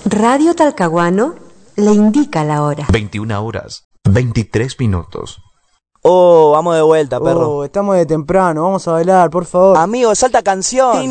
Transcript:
Radio Talcahuano le indica la hora. 21 horas, 23 minutos. Oh, vamos de vuelta, perro. Oh, estamos de temprano, vamos a bailar, por favor. Amigo, salta canción.